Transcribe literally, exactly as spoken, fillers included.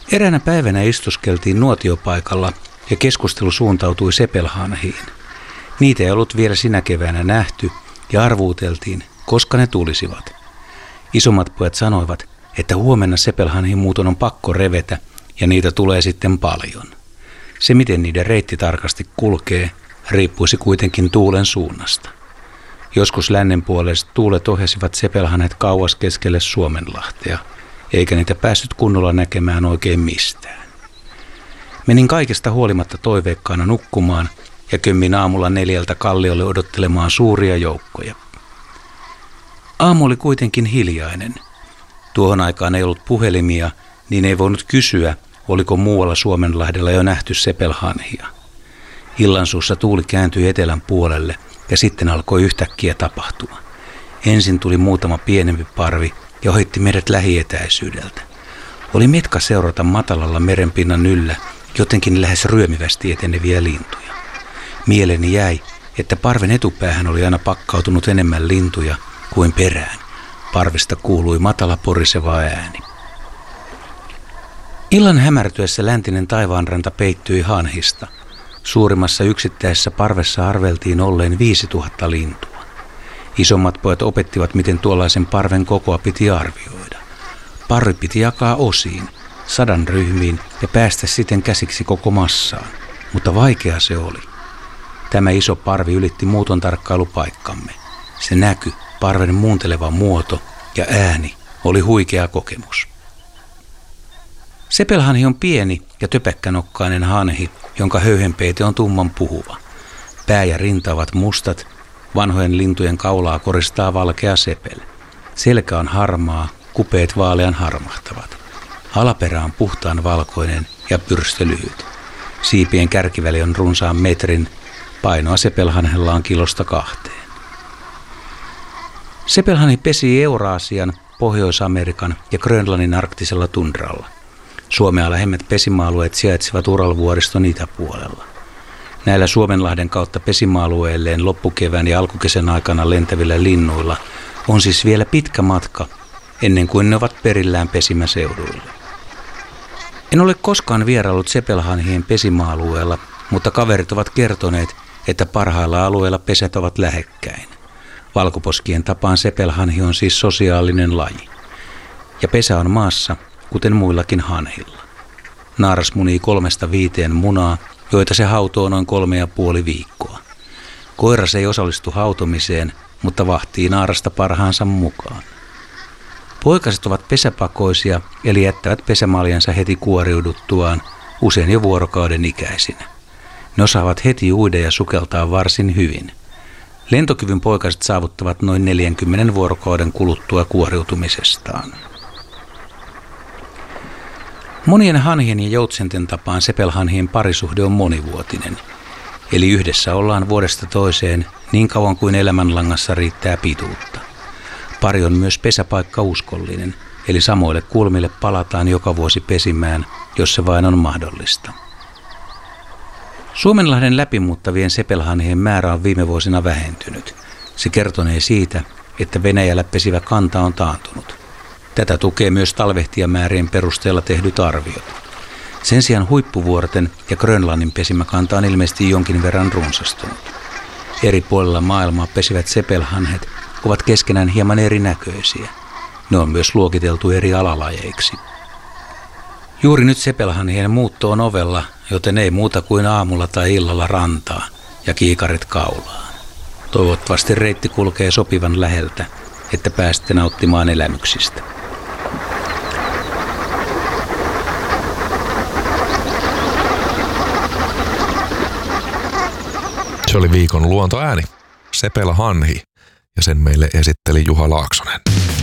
Eräänä päivänä istuskeltiin nuotiopaikalla ja keskustelu suuntautui sepelhanhiin. Niitä ei ollut vielä sinä keväänä nähty ja arvuuteltiin, koska ne tulisivat. Isommat pojat sanoivat, että huomenna sepelhanhin muuton on pakko revetä ja niitä tulee sitten paljon. Se, miten niiden reitti tarkasti kulkee, riippuisi kuitenkin tuulen suunnasta. Joskus lännenpuoleiset tuulet ohjasivat sepelhanhet kauas keskelle Suomenlahtea, eikä niitä päässyt kunnolla näkemään oikein mistään. Menin kaikesta huolimatta toiveikkaana nukkumaan ja kömmin aamulla neljältä kalliolle odottelemaan suuria joukkoja. Aamu oli kuitenkin hiljainen. Tuohon aikaan ei ollut puhelimia, niin ei voinut kysyä, oliko muualla Suomenlahdella jo nähty sepelhanhia. Illansuussa tuuli kääntyi etelän puolelle ja sitten alkoi yhtäkkiä tapahtua. Ensin tuli muutama pienempi parvi ja ohitti meidät lähietäisyydeltä. Oli metka seurata matalalla merenpinnan yllä jotenkin lähes ryömivästi eteneviä lintuja. Mieleeni jäi, että parven etupäähän oli aina pakkautunut enemmän lintuja kuin perään. Parvesta kuului matala poriseva ääni. Illan hämärtyessä läntinen taivaanranta peittyi hanhista. Suurimmassa yksittäisessä parvessa arveltiin olleen viisituhatta lintua. Isommat pojat opettivat, miten tuollaisen parven kokoa piti arvioida. Parvi piti jakaa osiin, sadan ryhmiin ja päästä siten käsiksi koko massaan, mutta vaikea se oli. Tämä iso parvi ylitti muuton tarkkailupaikkamme. Se näky, parven muunteleva muoto ja ääni oli huikea kokemus. Sepelhanhi on pieni ja töpäkkänokkainen hanhi, jonka höyhenpeite on tumman puhuva. Pää ja rinta ovat mustat, vanhojen lintujen kaulaa koristaa valkea sepel. Selkä on harmaa, kupeet vaalean harmahtavat. Alaperä on puhtaan valkoinen ja pyrstö lyhyt. Siipien kärkiväli on runsaan metrin, painoa sepelhanhella on kilosta kahteen. Sepelhanhi pesii Euraasian, Pohjois-Amerikan ja Grönlannin arktisella tundralla. Suomea lähemmät pesimäalueet sijaitsevat Uralvuoriston itäpuolella. Näillä Suomenlahden kautta pesimäalueelleen loppukevään ja alkukesän aikana lentävillä linnuilla on siis vielä pitkä matka ennen kuin ne ovat perillään pesimäseuduilla. En ole koskaan vieraillut sepelhanhien pesimäalueella, mutta kaverit ovat kertoneet, että parhailla alueilla pesät ovat lähekkäin. Valkoposkien tapaan sepelhanhi on siis sosiaalinen laji. Ja pesä on maassa, kuten muillakin hanhilla. Naaras munii kolmesta viiteen munaa, joita se hautoo noin kolme ja puoli viikkoa. Koiras ei osallistu hautomiseen, mutta vahtii naarasta parhaansa mukaan. Poikaset ovat pesäpakoisia, eli jättävät pesämaljansa heti kuoriuduttuaan, usein jo vuorokauden ikäisinä. Ne osaavat heti uida ja sukeltaa varsin hyvin. Lentokyvyn poikaset saavuttavat noin neljänkymmenen vuorokauden kuluttua kuoriutumisestaan. Monien hanhien ja joutsenten tapaan sepelhanhien parisuhde on monivuotinen, eli yhdessä ollaan vuodesta toiseen niin kauan kuin elämänlangassa riittää pituutta. Pari on myös pesäpaikkauskollinen, eli samoille kulmille palataan joka vuosi pesimään, jos se vain on mahdollista. Suomenlahden läpimuuttavien sepelhanhien määrä on viime vuosina vähentynyt. Se kertonee siitä, että Venäjällä pesivä kanta on taantunut. Tätä tukee myös talvehtijamäärien perusteella tehdyt arviot. Sen sijaan huippuvuorten ja Grönlannin pesimäkanta on ilmeisesti jonkin verran runsastunut. Eri puolilla maailmaa pesivät sepelhanhet ovat keskenään hieman erinäköisiä. Ne on myös luokiteltu eri alalajeiksi. Juuri nyt sepelhanhien muutto on ovella, joten ei muuta kuin aamulla tai illalla rantaa ja kiikarit kaulaan. Toivottavasti reitti kulkee sopivan läheltä, että pääsette nauttimaan elämyksistä. Se oli viikon luontoääni, sepelhanhi, ja sen meille esitteli Juha Laaksonen.